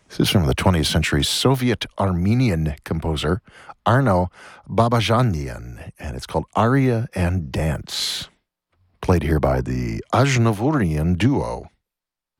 This is from the 20th century Soviet-Armenian composer Arno Babajanian, and it's called Aria and Dance, played here by the Ajnavurian Duo.